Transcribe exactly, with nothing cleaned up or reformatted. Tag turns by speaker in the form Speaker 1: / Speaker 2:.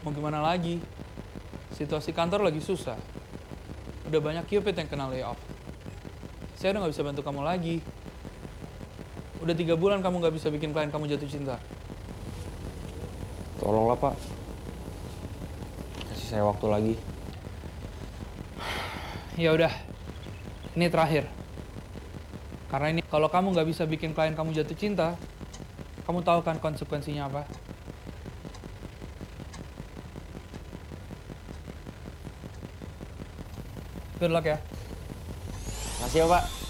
Speaker 1: Mau gimana lagi? Situasi kantor lagi susah. Udah banyak Cupid yang kena layoff. Saya udah nggak bisa bantu kamu lagi. Udah tiga bulan kamu nggak bisa bikin klien kamu jatuh cinta.
Speaker 2: Tolonglah Pak, kasih saya waktu lagi.
Speaker 1: Ya udah, ini terakhir. Karena ini kalau kamu nggak bisa bikin klien kamu jatuh cinta, kamu tahu kan konsekuensinya apa? Good luck ya.
Speaker 2: Makasih ya Pak.